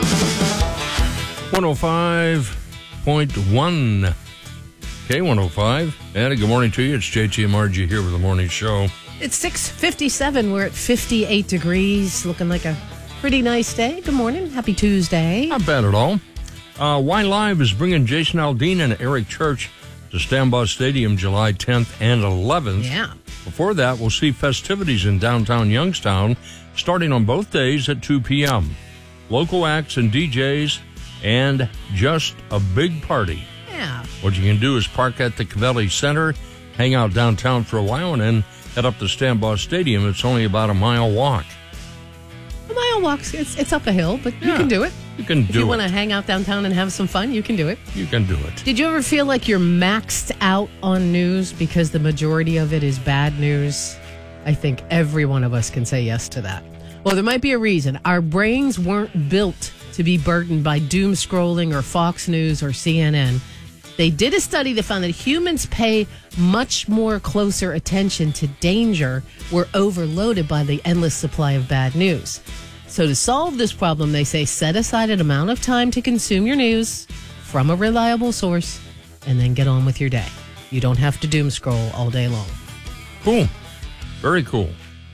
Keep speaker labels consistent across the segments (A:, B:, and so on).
A: 105.1 K105. And good morning to you. It's JT and Margie here with the morning show.
B: It's 6:57. We're at 58 degrees. Looking like a pretty nice day. Good morning. Happy Tuesday.
A: Not bad at all. Wine Live is bringing Jason Aldean and Eric Church to Stambaugh Stadium July 10th and 11th.
B: Yeah.
A: Before that, we'll see festivities in downtown Youngstown starting on both days at 2 p.m. Local acts and DJs and just a big party.
B: Yeah.
A: What you can do is park at the Cavelli Center, hang out downtown for a while, and then head up to Stambaugh Stadium. It's only about a mile walk.
B: A mile walk, it's up a hill, but you can do it.
A: You can do it.
B: If you want to hang out downtown and have some fun, you can do it.
A: You can do it.
B: Did you ever feel like you're maxed out on news because the majority of it is bad news? I think every one of us can say yes to that. Well, there might be a reason. Our brains weren't built to be burdened by doom scrolling or Fox News or CNN. They did a study that found that humans pay much more closer attention to danger. We're overloaded by the endless supply of bad news. So to solve this problem, they say set aside an amount of time to consume your news from a reliable source and then get on with your day. You don't have to doom scroll all day long.
A: Cool. Very cool.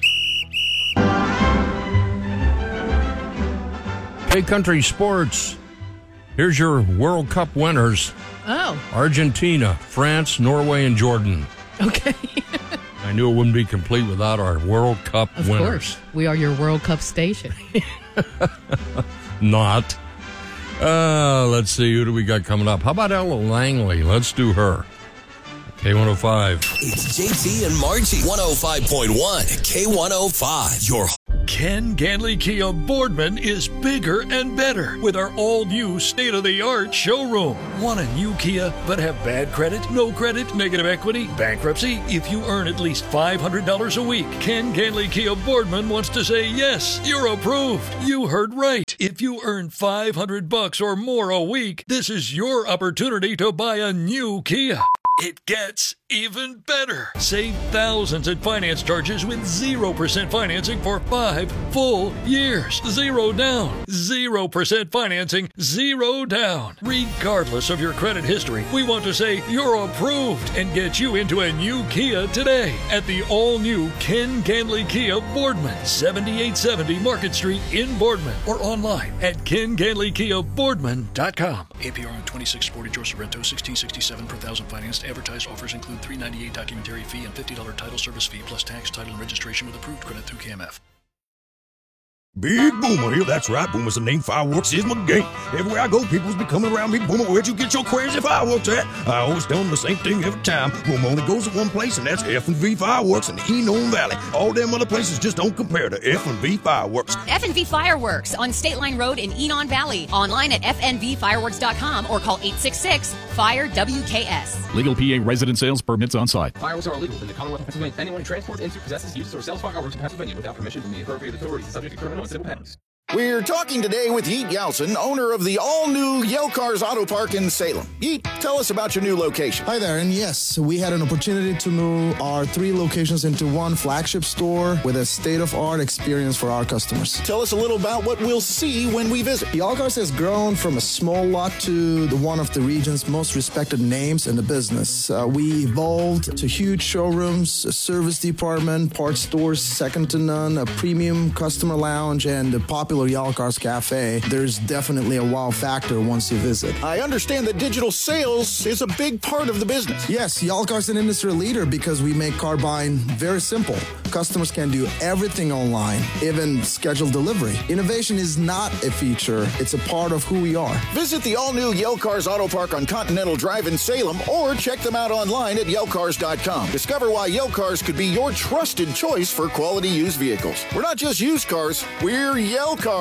A: Hey, country sports. Here's your World Cup winners.
B: Oh.
A: Argentina, France, Norway, and Jordan.
B: Okay.
A: I knew it wouldn't be complete without our World Cup
B: Of
A: winners.
B: course. We are your World Cup station.
A: Not. Let's see. Who do we got coming up? How about Ella Langley? Let's do her. K105.
C: It's JT and Margie. 105.1 K105. Your
D: Ken Ganley Kia Boardman is bigger and better with our all-new state-of-the-art showroom. Want a new Kia but have bad credit, no credit, negative equity, bankruptcy? If you earn at least $500 a week, Ken Ganley Kia Boardman wants to say yes, you're approved. You heard right. If you earn $500 or more a week, this is your opportunity to buy a new Kia. It gets even better. Save thousands in finance charges with 0% financing for 5 full years. Zero down. 0% financing. Zero down. Regardless of your credit history, we want to say you're approved and get you into a new Kia today at the all-new Ken Ganley Kia Boardman, 7870 Market Street in Boardman, or online at KenGanleyKiaBoardman.com.
E: APR on 2640 Joseph Rento, 1667 per thousand financed. Advertised offers include $398 documentary fee and $50 title service fee plus tax, title, and registration with approved credit through KMF.
F: Big Boomer here, that's right, Boomer's the name, fireworks is my game. Everywhere I go, people's be coming around me, Boomer, where'd you get your crazy fireworks at? I always tell them the same thing every time. Boomer only goes to one place, and that's F&V Fireworks in the Enon Valley. All them other places just don't compare to F&V Fireworks.
G: F&V Fireworks on State Line Road in Enon Valley. Online at fnvfireworks.com or call 866-FIRE-WKS.
H: Legal PA resident sales permits on site.
I: Fireworks are illegal in the Commonwealth of Pennsylvania. Anyone who transports, into, possesses, uses, or sells fireworks in Pennsylvania without permission from the appropriate authorities is subject to criminal and civil penalties.
J: We're talking today with Yeet Yeltsin, owner of the all-new Yale Cars Auto Park in Salem. Yeet, tell us about your new location.
K: Hi there, and yes, we had an opportunity to move our 3 locations into one flagship store with a state-of-art experience for our customers.
J: Tell us a little about what we'll see when we visit.
K: Yale Cars has grown from a small lot to one of the region's most respected names in the business. We evolved to huge showrooms, a service department, parts stores second to none, a premium customer lounge, and a popular Yale Cars Cafe. There's definitely a wow factor once you visit.
J: I understand that digital sales is a big part of the business.
K: Yes, Yale Cars is an industry leader because we make car buying very simple. Customers can do everything online, even schedule delivery. Innovation is not a feature, it's a part of who we are.
J: Visit the all-new Yale Cars Auto Park on Continental Drive in Salem or check them out online at YaleCars.com. Discover why Yale Cars could be your trusted choice for quality used vehicles. We're not just used cars, we're Yale Cars.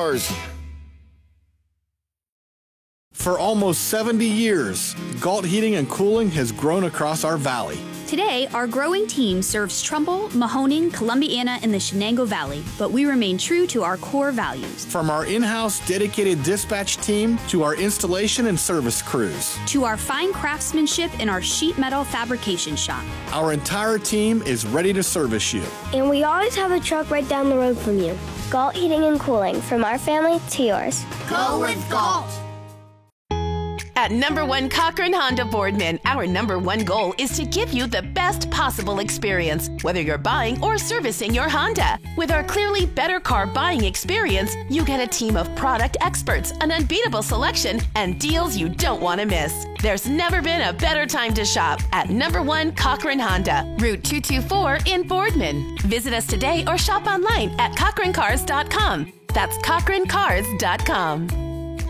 L: For almost 70 years, Galt Heating and Cooling has grown across our valley. Today, our growing team serves Trumbull, Mahoning, Columbiana, and the Shenango Valley, but we remain true to our core values.
M: From our in-house dedicated dispatch team to our installation and service crews.
L: To our fine craftsmanship in our sheet metal fabrication shop.
M: Our entire team is ready to service you.
N: And we always have a truck right down the road from you. Galt Heating and Cooling, from our family to yours.
O: Go with Galt! At Number 1 Cochran Honda Boardman, our number one goal is to give you the best possible experience, whether you're buying or servicing your Honda. With our clearly better car buying experience, you get a team of product experts, an unbeatable selection, and deals you don't want to miss. There's never been a better time to shop at Number 1 Cochran Honda, Route 224 in Boardman. Visit us today or shop online at CochranCars.com. That's CochranCars.com.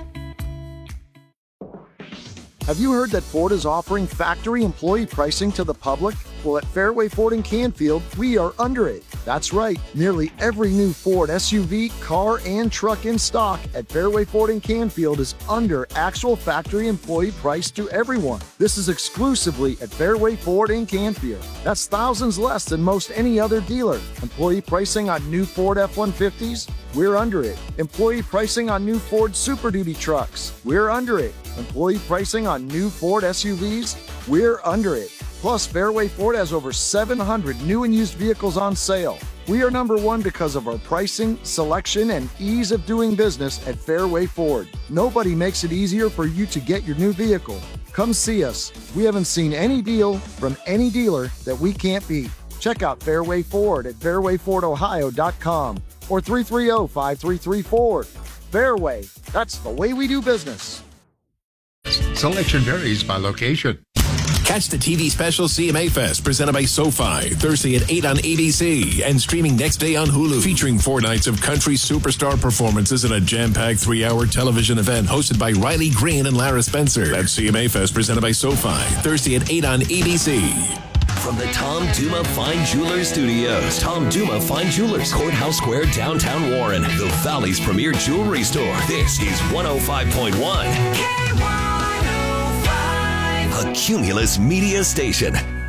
P: Have you heard that Ford is offering factory employee pricing to the public? Well, at Fairway Ford in Canfield, we are under it. That's right. Nearly every new Ford SUV, car, and truck in stock at Fairway Ford in Canfield is under actual factory employee price to everyone. This is exclusively at Fairway Ford in Canfield. That's thousands less than most any other dealer. Employee pricing on new Ford F-150s? We're under it. Employee pricing on new Ford Super Duty trucks? We're under it. Employee pricing on new Ford SUVs? We're under it. Plus, Fairway Ford has over 700 new and used vehicles on sale. We are number one because of our pricing, selection, and ease of doing business at Fairway Ford. Nobody makes it easier for you to get your new vehicle. Come see us. We haven't seen any deal from any dealer that we can't beat. Check out Fairway Ford at fairwayfordohio.com or 330-5334. Fairway, that's the way we do business.
Q: Selection varies by location.
C: Catch the TV special CMA Fest presented by SoFi Thursday at 8 on ABC and streaming next day on Hulu, featuring 4 nights of country superstar performances in a jam-packed 3-hour television event hosted by Riley Green and Lara Spencer. That's CMA Fest presented by SoFi Thursday at 8 on ABC.
R: From the Tom Duma Fine Jewelers Studios, Tom Duma Fine Jewelers, Courthouse Square, downtown Warren, the Valley's premier jewelry store. This is 105.1 K105, a Cumulus Media Station.